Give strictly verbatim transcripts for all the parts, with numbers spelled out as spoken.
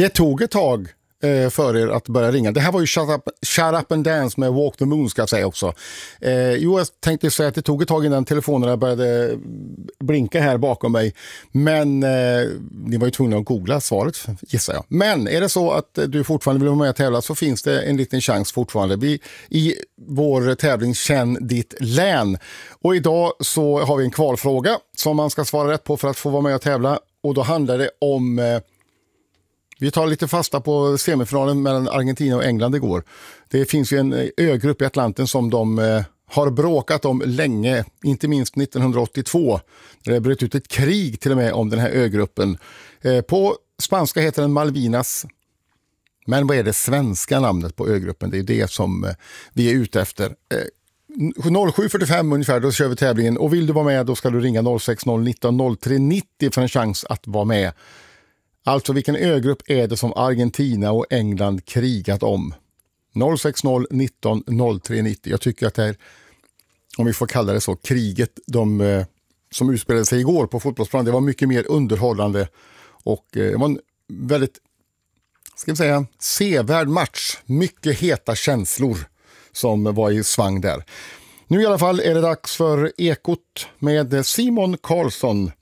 Det tog ett tag eh, för er att börja ringa. Det här var ju Shut Up, Shut Up and Dance med Walk the Moon, ska jag säga också. Eh, jo, jag tänkte säga att det tog ett tag innan telefonerna började blinka här bakom mig. Men eh, ni var ju tvungna att googla svaret, gissar jag. Men är det så att du fortfarande vill vara med och tävla, så finns det en liten chans fortfarande. Vi, i vår tävling Känn ditt län. Och idag så har vi en kvalfråga som man ska svara rätt på för att få vara med och tävla. Och då handlar det om... Eh, Vi tar lite fasta på semifinalen mellan Argentina och England igår. Det finns ju en ögrupp i Atlanten som de eh, har bråkat om länge, inte minst nittonhundraåttiotvå. Där det bröt ut ett krig till och med om den här ögruppen. Eh, på spanska heter den Malvinas. Men vad är det svenska namnet på ögruppen? Det är det som eh, vi är ute efter. Eh, noll sju fyrtiofem ungefär, då kör vi tävlingen. Och vill du vara med, då ska du ringa noll sex noll nitton noll tre nittio för en chans att vara med. Alltså vilken ögrupp är det som Argentina och England krigat om? noll sex noll nitton noll tre nittio. Jag tycker att det här, om vi får kalla det så, kriget de, eh, som utspelade sig igår på fotbollsplan, det var mycket mer underhållande och eh, det var en väldigt, ska vi säga, sevärd match. Mycket heta känslor som var i svang där. Nu i alla fall är det dags för Ekot med Simon Karlsson.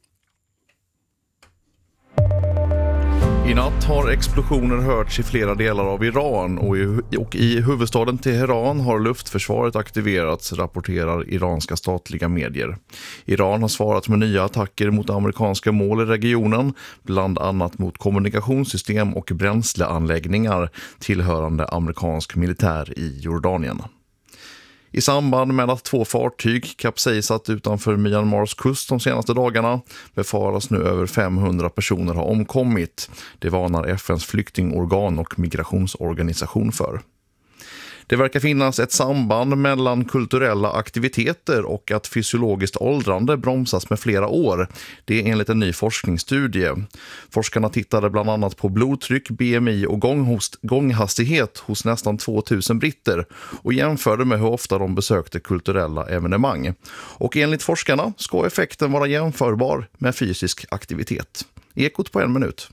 I natt har explosioner hörts i flera delar av Iran och i, och i huvudstaden Teheran har luftförsvaret aktiverats, rapporterar iranska statliga medier. Iran har svarat med nya attacker mot amerikanska mål i regionen, bland annat mot kommunikationssystem och bränsleanläggningar tillhörande amerikansk militär i Jordanien. I samband med att två fartyg kapsejsat utanför Myanmars kust de senaste dagarna befaras nu över femhundra personer ha omkommit. Det varnar F N:s flyktingorgan och migrationsorganisation för. Det verkar finnas ett samband mellan kulturella aktiviteter och att fysiologiskt åldrande bromsas med flera år. Det är enligt en ny forskningsstudie. Forskarna tittade bland annat på blodtryck, B M I och gånghost, gånghastighet hos nästan tvåtusen britter och jämförde med hur ofta de besökte kulturella evenemang. Och enligt forskarna ska effekten vara jämförbar med fysisk aktivitet. Ekot på en minut.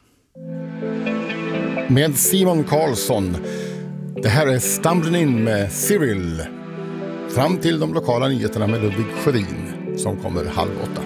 Med Simon Karlsson. Det här är Stumbling In med Cyril. Fram till de lokala nyheterna med Ludvig Sjödin som kommer halv åtta.